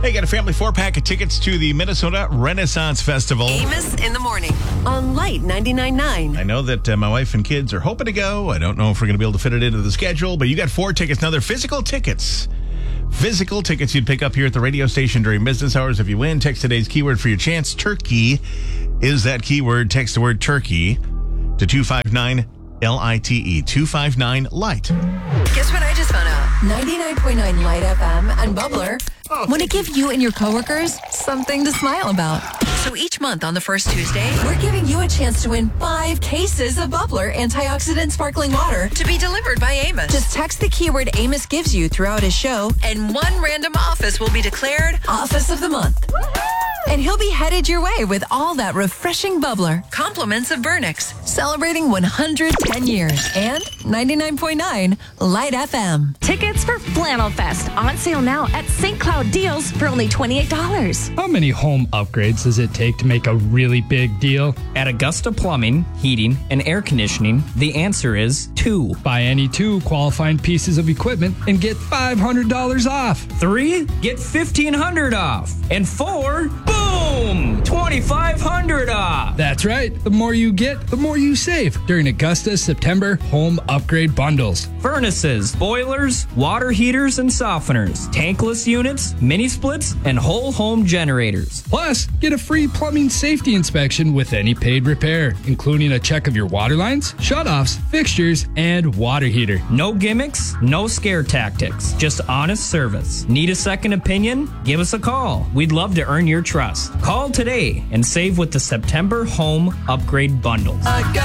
Hey, got a family 4-pack of tickets to the Minnesota Renaissance Festival. Amos in the morning on Light 99.9. I know that my wife and kids are hoping to go. I don't know if we're going to be able to fit it into the schedule, but you got 4 tickets. Now, they're physical tickets. Physical tickets you'd pick up here at the radio station during business hours. If you win, text today's keyword for your chance. Turkey is that keyword. Text the word turkey to 259-LITE. 259-LIGHT. Guess what I just found out? 99.9 Light FM and Bubbler want to give you and your coworkers something to smile about. So each month on the first Tuesday, We're giving you a chance to win 5 cases of Bubbler antioxidant sparkling water. to be delivered by Amos. Just text the keyword Amos gives you throughout his show, And one random office will be declared Office of the Month. And he'll be headed your way with all that refreshing Bubbler. compliments of Burnix. Celebrating 110 years and 99.9 Light FM. Tickets for Flannel Fest on sale now at St. Cloud Deals for only $28. How many home upgrades does it take to make a really big deal? At Augusta Plumbing, Heating, and Air Conditioning, the answer is 2. Buy any 2 qualifying pieces of equipment and get $500 off. 3, get $1,500 off. And 4, boom, $2,500 off. That's right. The more you get, the more you save during Augusta's September home upgrade bundles. Furnaces, boilers, water heaters and softeners, tankless units, mini splits, and whole home generators. Plus, get a free plumbing safety inspection with any paid repair, including a check of your water lines, shutoffs, fixtures, and water heater. No gimmicks, no scare tactics, just honest service. Need a second opinion? Give us a call. We'd love to earn your trust. Call today and save with the September home upgrade bundles. Augusta.